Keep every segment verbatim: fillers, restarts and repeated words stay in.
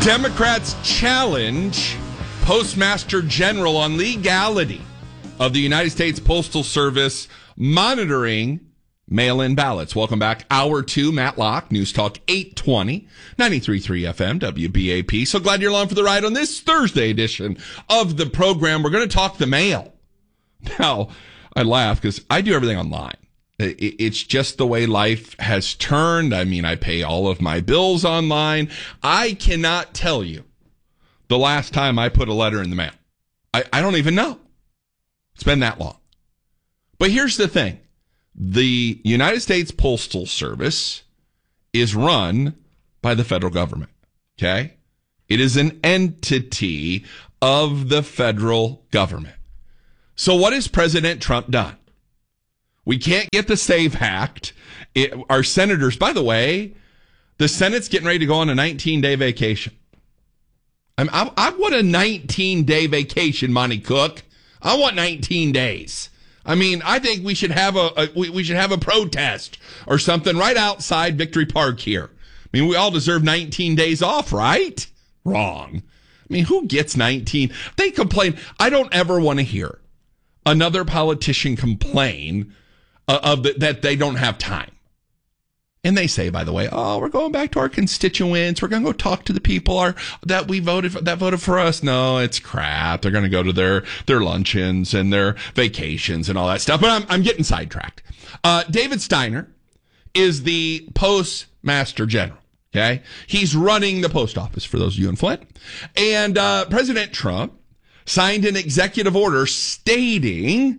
Democrats challenge Postmaster General on legality of the United States Postal Service monitoring mail-in ballots. Welcome back. Hour two, Matt Locke, News Talk eight twenty, ninety-three point three F M, W B A P. So glad you're along for the ride on this Thursday edition of the program. We're going to talk the mail. Now, I laugh because I do everything online. It's just the way life has turned. I mean, I pay all of my bills online. I cannot tell you the last time I put a letter in the mail. I, I don't even know. It's been that long. But here's the thing. The United States Postal Service is run by the federal government. Okay? It is an entity of the federal government. So what has President Trump done? We can't get the SAVE Act. It, our senators, by the way, the Senate's getting ready to go on a nineteen-day vacation. I, I, I want a nineteen-day vacation, Monty Cook. I want nineteen days. I mean, I think we should have a, a we, we should have a protest or something right outside Victory Park here. I mean, we all deserve nineteen days off, right? Wrong. I mean, who gets nineteen? They complain. I don't ever want to hear another politician complain uh, of the, that they don't have time. And they say, by the way, oh, we're going back to our constituents. We're going to go talk to the people our, that we voted for, that voted for us. No, it's crap. They're going to go to their, their luncheons and their vacations and all that stuff. But I'm, I'm getting sidetracked. Uh, David Steiner is the Postmaster General. Okay. He's running the post office, for those of you in Flint. And, uh, President Trump signed an executive order stating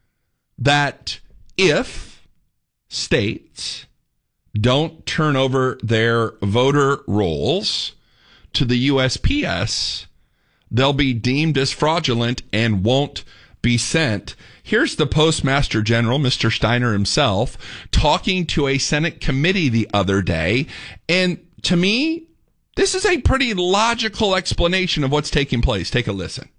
that if states don't turn over their voter rolls to the U S P S, they'll be deemed as fraudulent and won't be sent. Here's the Postmaster General, Mister Steiner himself, talking to a Senate committee the other day. And to me, this is a pretty logical explanation of what's taking place. Take a listen.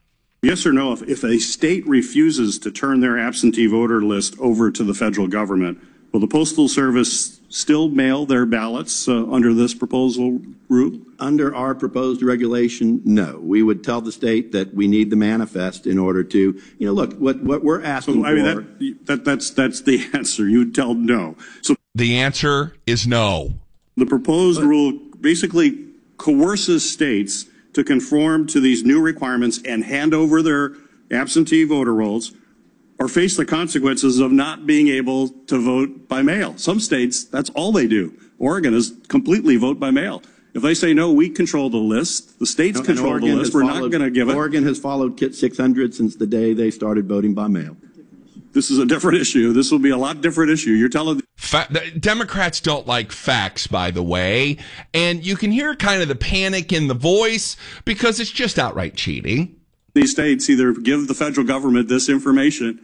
Yes or no, if, if a state refuses to turn their absentee voter list over to the federal government, will the Postal Service still mail their ballots uh, under this proposal rule? Under our proposed regulation, no. We would tell the state that we need the manifest in order to, you know, look, what, what we're asking so, I mean, for. That, that, that's, that's the answer. You would tell no. So the answer is no. The proposed but, rule basically coerces states to conform to these new requirements and hand over their absentee voter rolls or face the consequences of not being able to vote by mail. Some states, that's all they do. Oregon is completely vote by mail. If they say, no, we control the list, the states no, control the list, we're followed, not going to give it. Oregon has followed Kit six hundred since the day they started voting by mail. This is a different issue. This will be a lot different issue. You're telling... Fa- the Democrats don't like facts, by the way, and you can hear kind of the panic in the voice because it's just outright cheating. These states either give the federal government this information,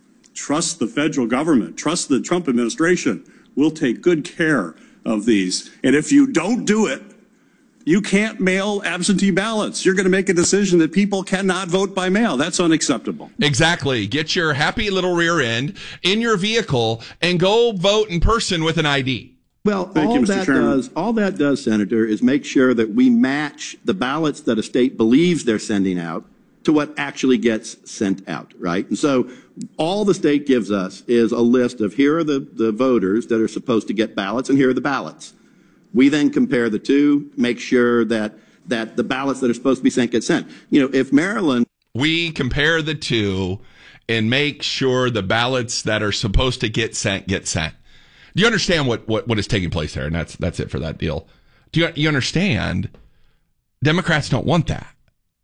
trust the federal government, trust the Trump administration. We'll take good care of these. And if you don't do it, you can't mail absentee ballots. You're going to make a decision that people cannot vote by mail. That's unacceptable. Exactly. Get your happy little rear end in your vehicle and go vote in person with an I D. Well, Thank all you, Mister that Chairman. does, all that does, Senator, is make sure that we match the ballots that a state believes they're sending out to what actually gets sent out, right? And so all the state gives us is a list of here are the, the voters that are supposed to get ballots and here are the ballots. We then compare the two, make sure that that the ballots that are supposed to be sent get sent. You know, if Maryland... We compare the two and make sure the ballots that are supposed to get sent get sent. Do you understand what, what, what is taking place there? And that's that's it for that deal. Do you, you understand? Democrats don't want that.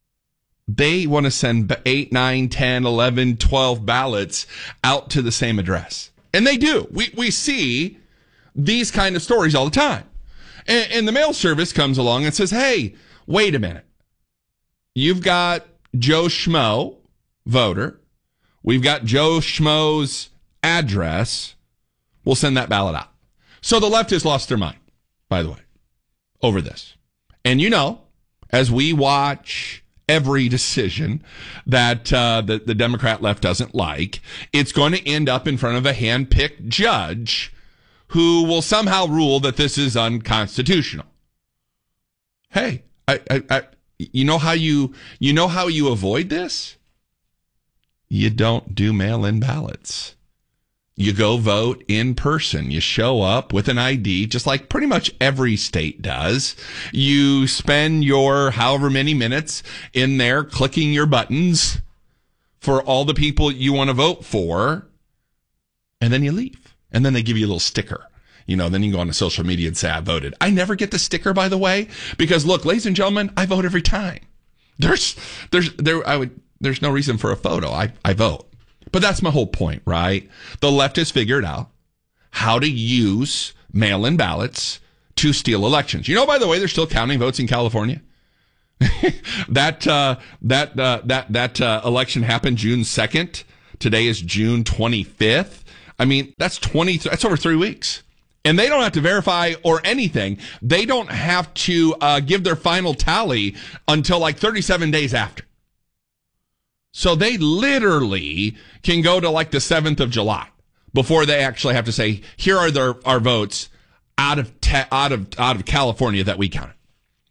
They want to send eight, nine, ten, eleven, twelve ballots out to the same address. And they do. We we see these kind of stories all the time. And, and the mail service comes along and says, hey, wait a minute. You've got Joe Schmo, voter. We've got Joe Schmo's address. We'll send that ballot out. So the left has lost their mind, by the way, over this. And you know, as we watch every decision that uh, the, the Democrat left doesn't like, it's going to end up in front of a hand-picked judge who will somehow rule that this is unconstitutional. Hey, I, I, I, you know how you, you know how you avoid this? You don't do mail-in ballots. You go vote in person. You show up with an I D, just like pretty much every state does. You spend your however many minutes in there clicking your buttons for all the people you want to vote for, and then you leave. And then they give you a little sticker. You know, then you can go on to social media and say, I voted. I never get the sticker, by the way, because look, ladies and gentlemen, I vote every time. There's, there's, there, I would, there's no reason for a photo. I, I vote. But that's my whole point, right? The left has figured out how to use mail-in ballots to steal elections. You know, by the way, they're still counting votes in California. that uh, that uh, that that uh, election happened June second. Today is June twenty-fifth. I mean, that's twenty. That's over three weeks, and they don't have to verify or anything. They don't have to uh, give their final tally until like thirty-seven days after. So they literally can go to like the seventh of July before they actually have to say, here are their, our votes out of, te- out of, out of California that we counted.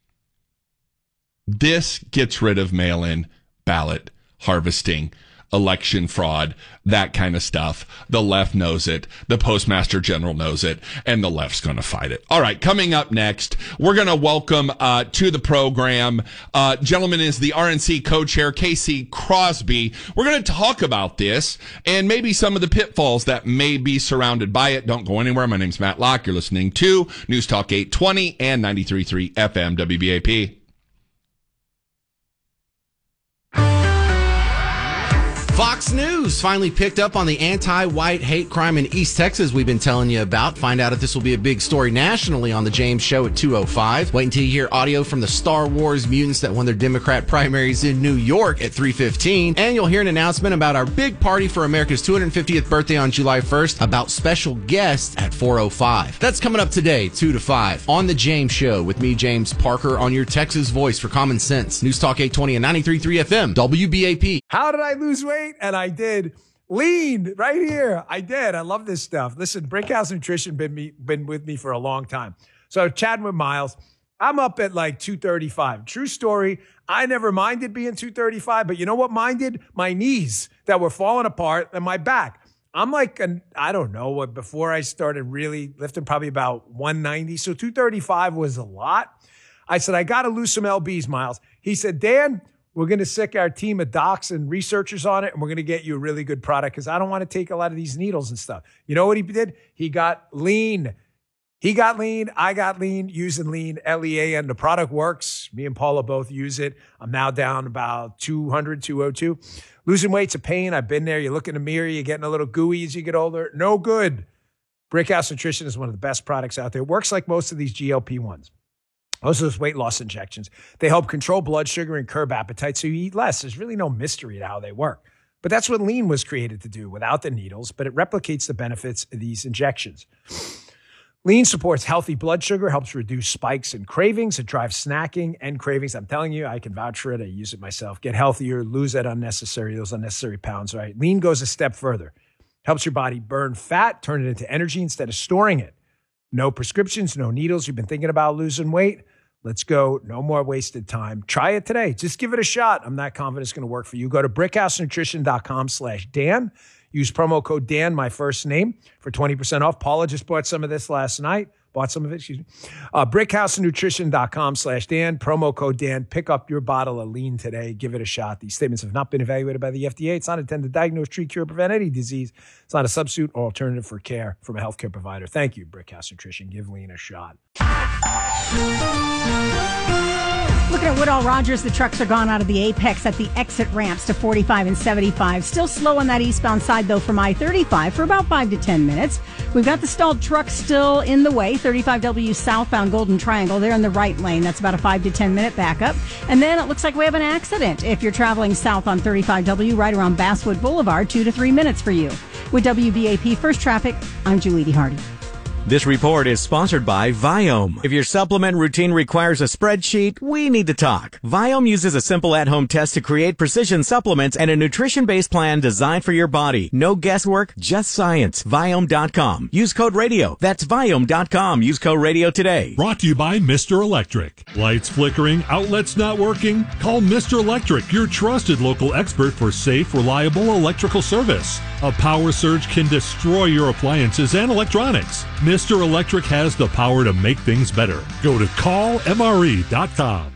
This gets rid of mail-in ballot harvesting, election fraud, that kind of stuff. The left knows it. The Postmaster General knows it, and the left's going to fight it. All right, coming up next, we're going to welcome uh, to the program, uh, gentleman is the R N C co-chair, Casey Crosby. We're going to talk about this and maybe some of the pitfalls that may be surrounded by it. Don't go anywhere. My name's Matt Locke. You're listening to News Talk eight twenty and ninety-three point three F M W B A P. Fox News finally picked up on the anti-white hate crime in East Texas we've been telling you about. Find out if this will be a big story nationally on the James Show at two oh five. Wait until you hear audio from the Star Wars mutants that won their Democrat primaries in New York at three fifteen. And you'll hear an announcement about our big party for America's two hundred fiftieth birthday on July first about special guests at four oh five. That's coming up today, two to five, on the James Show with me, James Parker, on your Texas voice for common sense. News Talk eight twenty and ninety-three point three F M, W B A P. How did I lose weight? And I did. Lean right here. I did. I love this stuff. Listen, Brickhouse Nutrition been me been with me for a long time. So chatting with Miles, I'm up at like two thirty-five. True story. I never minded being two thirty-five, but you know what minded? My knees that were falling apart and my back. I'm like, an, I don't know what, before I started really lifting, probably about one ninety. So two thirty-five was a lot. I said, I got to lose some L Bs, Miles. He said, Dan, we're going to sick our team of docs and researchers on it, and we're going to get you a really good product because I don't want to take a lot of these needles and stuff. You know what he did? He got lean. He got lean. I got lean using lean, L E A N. The product works. Me and Paula both use it. I'm now down about two hundred, two oh two. Losing weight's a pain. I've been there. You look in the mirror. You're getting a little gooey as you get older. No good. Brickhouse Nutrition is one of the best products out there. It works like most of these G L P ones. Most of those weight loss injections, they help control blood sugar and curb appetite so you eat less. There's really no mystery to how they work. But that's what lean was created to do without the needles, but it replicates the benefits of these injections. Lean supports healthy blood sugar, helps reduce spikes and cravings. It drives snacking and cravings. I'm telling you, I can vouch for it. I use it myself. Get healthier, lose that unnecessary, those unnecessary pounds, right? Lean goes a step further. Helps your body burn fat, turn it into energy instead of storing it. No prescriptions, no needles. You've been thinking about losing weight? Let's go. No more wasted time. Try it today. Just give it a shot. I'm not confident it's going to work for you. Go to brickhousenutrition.com slash Dan. Use promo code Dan, my first name, for twenty percent off. Paula just bought some of this last night. Bought some of it, excuse me. Uh, brickhousenutrition.com slash Dan. Promo code Dan. Pick up your bottle of lean today. Give it a shot. These statements have not been evaluated by the F D A. It's not intended to diagnose, treat, cure, or prevent any disease. It's not a substitute or alternative for care from a healthcare provider. Thank you, Brickhouse Nutrition. Give lean a shot. Looking at Woodall Rogers, the trucks are gone out of the apex at the exit ramps to forty-five and seventy-five. Still slow on that eastbound side, though, from I thirty-five for about five to ten minutes. We've got the stalled trucks still in the way. thirty-five W southbound Golden Triangle. They're in the right lane. That's about a five to ten minute backup. And then it looks like we have an accident. If you're traveling south on thirty-five W, right around Basswood Boulevard, two to three minutes for you. With W B A P First Traffic, I'm Julie D. Hardy. This report is sponsored by Viome. If your supplement routine requires a spreadsheet, we need to talk. Viome uses a simple at-home test to create precision supplements and a nutrition-based plan designed for your body. No guesswork, just science. Viome dot com. Use code radio. That's Viome dot com. Use code radio today. Brought to you by Mister Electric. Lights flickering, outlets not working? Call Mister Electric, your trusted local expert for safe, reliable electrical service. A power surge can destroy your appliances and electronics. Mister Electric has the power to make things better. Go to call M R E dot com.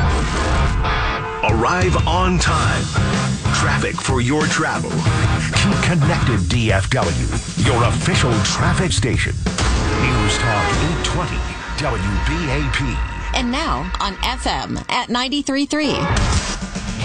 Arrive on time. Traffic for your travel. Keep connected, D F W, your official traffic station. News Talk eight twenty W B A P. And now on F M at ninety-three point three.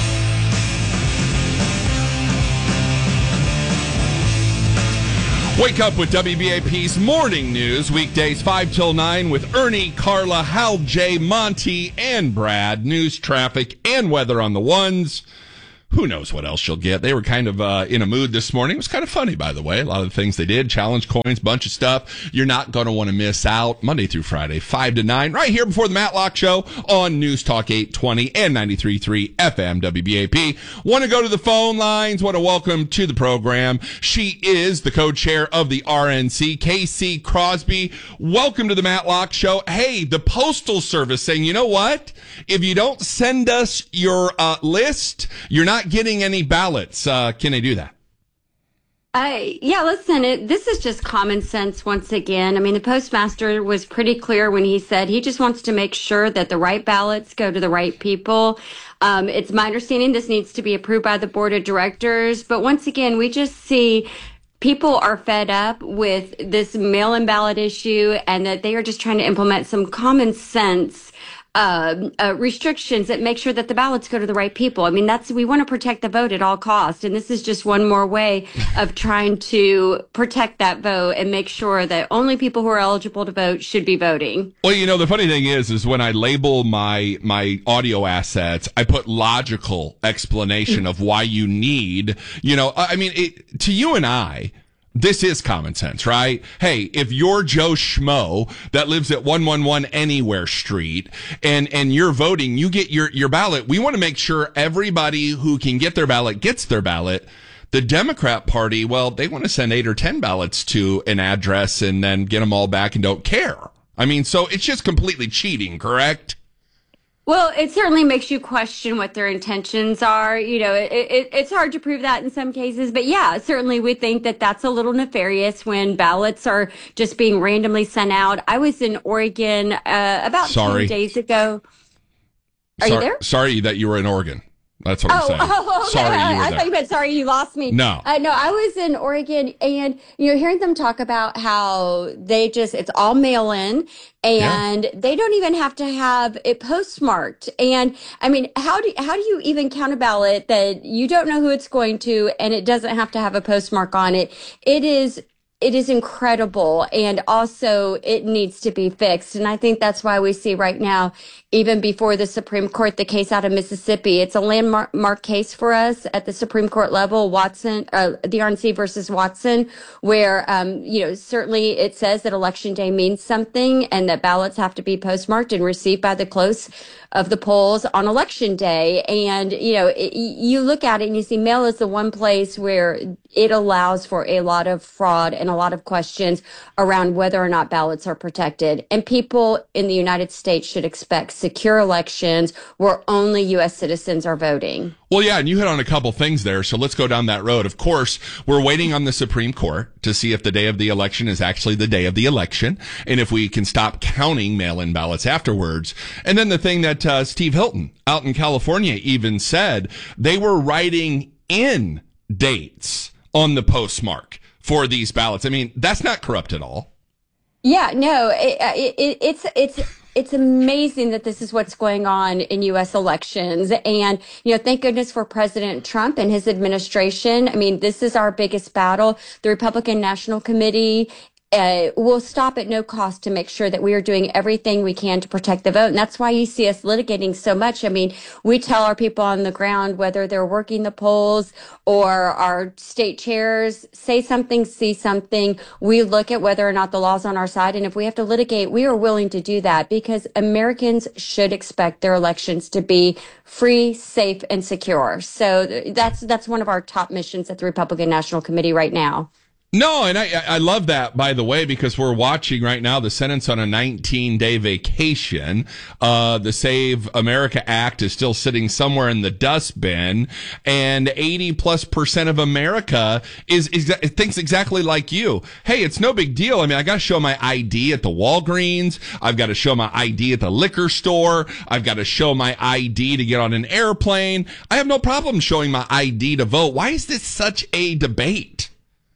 Wake up with W B A P's morning news, weekdays five till nine with Ernie, Carla, Hal, Jay, Monty, and Brad. News, traffic, and weather on the ones. Who knows what else you'll get? They were kind of uh, in a mood this morning. It was kind of funny, by the way. A lot of the things they did, challenge coins, bunch of stuff. You're not going to want to miss out. Monday through Friday, five to nine, right here before the Matlock Show on News Talk eight twenty and ninety-three point three F M W B A P. Want to go to the phone lines? Want to welcome to the program. She is the co-chair of the R N C, Casey Crosby. Welcome to the Matlock Show. Hey, the Postal Service saying, you know what? If you don't send us your uh, list, you're not getting any ballots. Uh, can they do that? Uh, yeah, listen, it, this is just common sense once again. I mean, the postmaster was pretty clear when he said he just wants to make sure that the right ballots go to the right people. Um, it's my understanding this needs to be approved by the board of directors. But once again, we just see people are fed up with this mail-in ballot issue and that they are just trying to implement some common sense Uh, uh, restrictions that make sure that the ballots go to the right people. I mean, that's, we want to protect the vote at all costs. And this is just one more way of trying to protect that vote and make sure that only people who are eligible to vote should be voting. Well, you know, the funny thing is, is when I label my, my audio assets, I put logical explanation of why you need, you know, I mean, it, to you and I, this is common sense, right? Hey, if you're Joe Schmo that lives at one eleven Anywhere Street and, and you're voting, you get your, your ballot. We want to make sure everybody who can get their ballot gets their ballot. The Democrat Party, well, they want to send eight or ten ballots to an address and then get them all back and don't care. I mean, so it's just completely cheating, correct? Well, it certainly makes you question what their intentions are. You know, it, it, it's hard to prove that in some cases. But yeah, certainly we think that that's a little nefarious when ballots are just being randomly sent out. I was in Oregon uh, about Sorry. two days ago. Are sorry, you there? Sorry that you were in Oregon. That's what oh, I'm saying. Oh, okay. Sorry I, you were I there. thought you meant sorry you lost me. No. Uh, no, I was in Oregon and, you know, hearing them talk about how they just, it's all mail in and yeah. they don't even have to have it postmarked. And I mean, how do, how do you even count a ballot that you don't know who it's going to and it doesn't have to have a postmark on it? It is It is incredible, and also it needs to be fixed. And I think that's why we see right now, even before the Supreme Court, the case out of Mississippi. It's a landmark case for us at the Supreme Court level, Watson, uh, the R N C versus Watson, where, um, you know, certainly it says that Election Day means something and that ballots have to be postmarked and received by the close of the polls on Election Day. And, you know, it, you look at it and you see mail is the one place where it allows for a lot of fraud and a lot of questions around whether or not ballots are protected. And people in the United States should expect secure elections where only U S citizens are voting. Well, yeah, and you hit on a couple things there, so let's go down that road. Of course, we're waiting on the Supreme Court to see if the day of the election is actually the day of the election, and if we can stop counting mail-in ballots afterwards. And then the thing that uh, Steve Hilton out in California even said, they were writing in dates on the postmark for these ballots. I mean, that's not corrupt at all. Yeah, no, it, it, it's it's it's amazing that this is what's going on in U S elections. And, you know, thank goodness for President Trump and his administration. I mean, this is our biggest battle. The Republican National Committee Uh, we'll stop at no cost to make sure that we are doing everything we can to protect the vote. And that's why you see us litigating so much. I mean, we tell our people on the ground, whether they're working the polls or our state chairs, say something, see something. We look at whether or not the law's on our side. And if we have to litigate, we are willing to do that because Americans should expect their elections to be free, safe, and secure. So that's, that's one of our top missions at the Republican National Committee right now. No, and I I love that, by the way, because we're watching right now the Senate's on a nineteen-day vacation. Uh, the Save America Act is still sitting somewhere in the dustbin, and eighty plus percent of America is, is thinks exactly like you. Hey, it's no big deal. I mean, I got to show my I D at the Walgreens. I've got to show my I D at the liquor store. I've got to show my I D to get on an airplane. I have no problem showing my I D to vote. Why is this such a debate?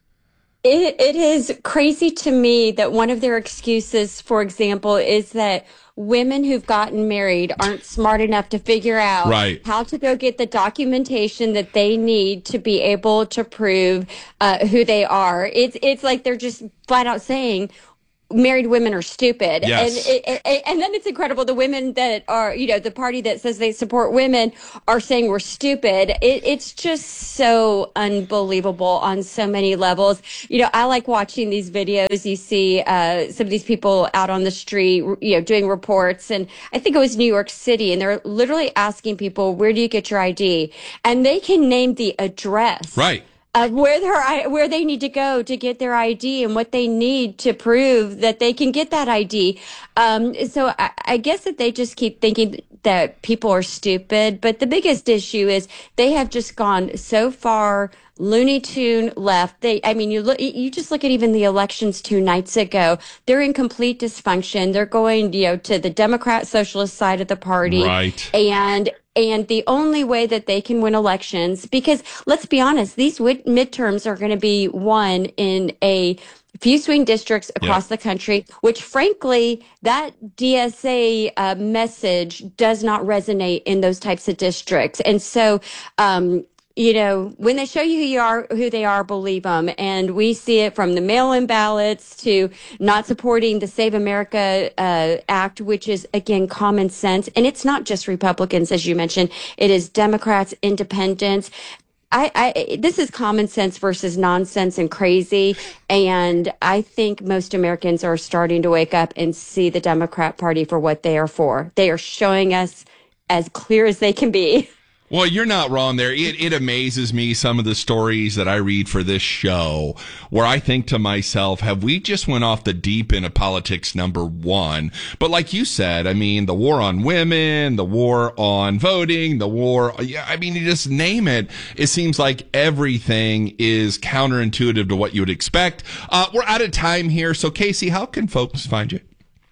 It, it is crazy to me that one of their excuses, for example, is that women who've gotten married aren't smart enough to figure out right. how to go get the documentation that they need to be able to prove uh, who they are. It's it's like they're just flat out saying married women are stupid. Yes. And it, it, and then it's incredible. The women that are, you know, the party that says they support women are saying we're stupid. It, it's just so unbelievable on so many levels. You know, I like watching these videos. You see uh, some of these people out on the street, you know, doing reports. And I think it was New York City. And they're literally asking people, where do you get your I D? And they can name the address. Right. Of where their where they need to go to get their I D and what they need to prove that they can get that I D. Um, so I, I guess that they just keep thinking that people are stupid. But the biggest issue is they have just gone so far Looney Tune left. They, I mean, you look, you just look at even the elections two nights ago. They're in complete dysfunction. They're going, you know, to the Democrat Socialist side of the party, right? And And the only way that they can win elections, because let's be honest, these wid- midterms are going to be won in a few swing districts across yep. the country, which frankly, that D S A uh, message does not resonate in those types of districts. And so, um, you know, when they show you who you are, who they are, believe them. And we see it from the mail-in ballots to not supporting the Save America uh, Act, which is, again, common sense. And it's not just Republicans, as you mentioned. It is Democrats, independents. I, I, this is common sense versus nonsense and crazy. And I think most Americans are starting to wake up and see the Democrat Party for what they are for. They are showing us as clear as they can be. Well, you're not wrong there. It, it amazes me, some of the stories that I read for this show, where I think to myself, have we just went off the deep end of politics, number one? But like you said, I mean, the war on women, the war on voting, the war, yeah, I mean, you just name it. It seems like everything is counterintuitive to what you would expect. Uh, we're out of time here. So, Casey, how can folks find you?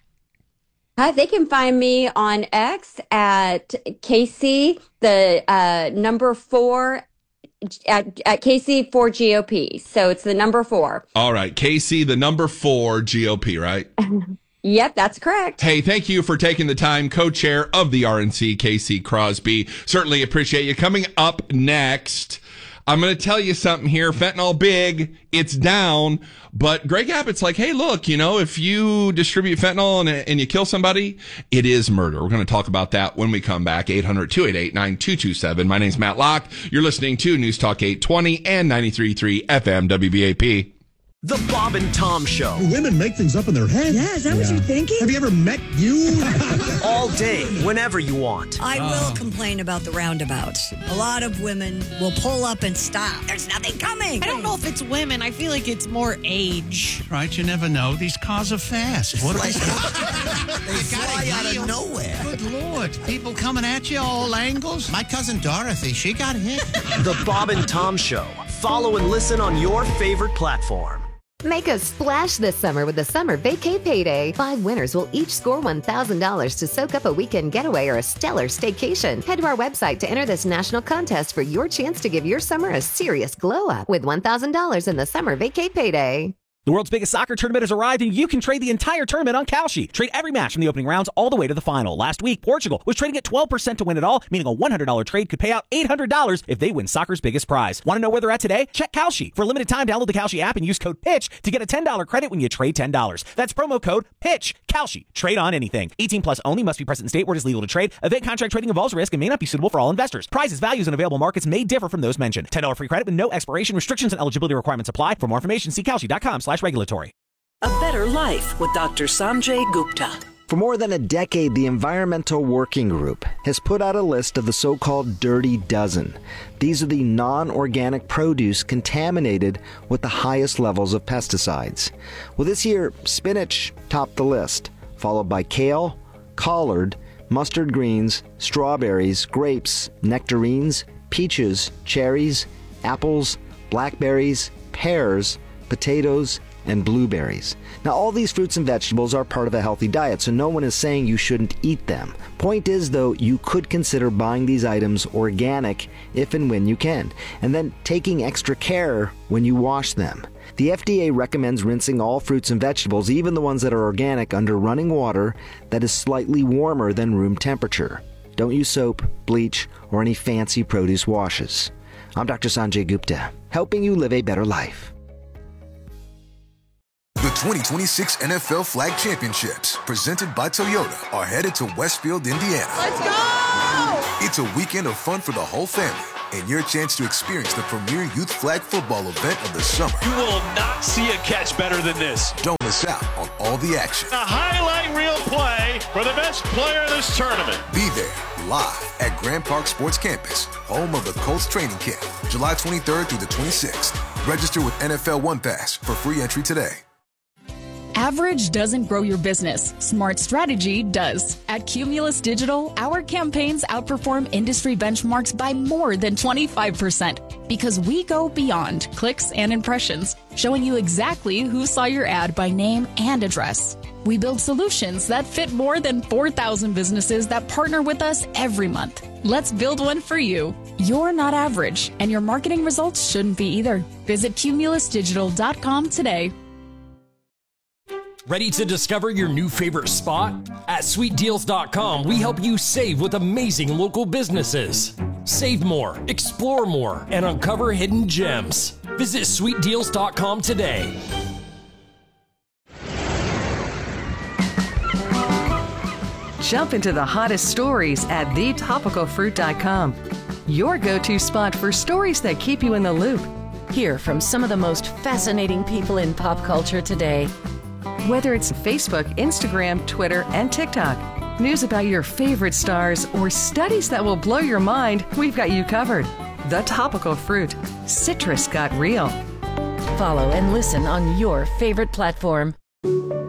Hi, they can find me on X at Casey, the uh, number four, at, at Casey four G O P. So it's the number four. All right. Casey, the number four G O P, right? Yep, that's correct. Hey, thank you for taking the time, co-chair of the R N C, Casey Crosby. Certainly appreciate you. Coming up next, I'm going to tell you something here. Fentanyl big, it's down. But Greg Abbott's like, hey, look, you know, if you distribute fentanyl and, and you kill somebody, it is murder. We're going to talk about that when we come back. eight hundred, two eight eight, nine two two seven. My name's Matt Locke. You're listening to News Talk eight twenty and ninety-three point three F M W B A P. The Bob and Tom Show. Women make things up in their head. Yeah, is that yeah. what you're thinking? Have you ever met you? All day, whenever you want. I oh. will complain about the roundabouts. A lot of women will pull up and stop. There's nothing coming. I don't know if it's women. I feel like it's more age. Right, you never know. These cars are fast. What like, they fly out of nowhere. Good Lord. People coming at you all angles. My cousin Dorothy, she got hit. The Bob and Tom Show. Follow and listen on your favorite platform. Make a splash this summer with the Summer Vacay Payday. Five winners will each score one thousand dollars to soak up a weekend getaway or a stellar staycation. Head to our website to enter this national contest for your chance to give your summer a serious glow up with one thousand dollars in the Summer Vacay Payday. The world's biggest soccer tournament has arrived, and you can trade the entire tournament on Kalshi. Trade every match from the opening rounds all the way to the final. Last week, Portugal was trading at twelve percent to win it all, meaning a one hundred dollars trade could pay out eight hundred dollars if they win soccer's biggest prize. Want to know where they're at today? Check Kalshi. For a limited time, download the Kalshi app and use code PITCH to get a ten dollars credit when you trade ten dollars. That's promo code PITCH. Kalshi. Trade on anything. eighteen plus only. Must be present in state where it is legal to trade. Event contract trading involves risk and may not be suitable for all investors. Prizes, values, and available markets may differ from those mentioned. ten dollars free credit with no expiration. Restrictions and eligibility requirements apply. For more information, see kalshi.com slash regulatory. A Better Life with Doctor Sanjay Gupta. For more than a decade, the Environmental Working Group has put out a list of the so-called Dirty Dozen. These are the non-organic produce contaminated with the highest levels of pesticides. Well, this year, spinach topped the list, followed by kale, collard, mustard greens, strawberries, grapes, nectarines, peaches, cherries, apples, blackberries, pears, potatoes, and blueberries. Now, all these fruits and vegetables are part of a healthy diet, so no one is saying you shouldn't eat them. Point is, though, you could consider buying these items organic if and when you can, and then taking extra care when you wash them. The F D A recommends rinsing all fruits and vegetables, even the ones that are organic, under running water that is slightly warmer than room temperature. Don't use soap, bleach, or any fancy produce washes. I'm Doctor Sanjay Gupta, helping you live a better life. The twenty twenty-six N F L Flag Championships, presented by Toyota, are headed to Westfield, Indiana. Let's go! It's a weekend of fun for the whole family, and your chance to experience the premier youth flag football event of the summer. You will not see a catch better than this. Don't miss out on all the action. A highlight reel play for the best player in this tournament. Be there, live at Grand Park Sports Campus, home of the Colts training camp, July twenty-third through the twenty-sixth. Register with N F L One Pass for free entry today. Average doesn't grow your business. Smart strategy does. At Cumulus Digital, our campaigns outperform industry benchmarks by more than twenty-five percent because we go beyond clicks and impressions, showing you exactly who saw your ad by name and address. We build solutions that fit more than four thousand businesses that partner with us every month. Let's build one for you. You're not average, and your marketing results shouldn't be either. Visit cumulus digital dot com today. Ready to discover your new favorite spot? At sweet deals dot com, we help you save with amazing local businesses. Save more, explore more, and uncover hidden gems. Visit sweet deals dot com today. Jump into the hottest stories at the topical fruit dot com. Your go-to spot for stories that keep you in the loop. Hear from some of the most fascinating people in pop culture today. Whether it's Facebook, Instagram, Twitter, and TikTok, news about your favorite stars, or studies that will blow your mind, we've got you covered. The Topical Fruit. Citrus got real. Follow and listen on your favorite platform.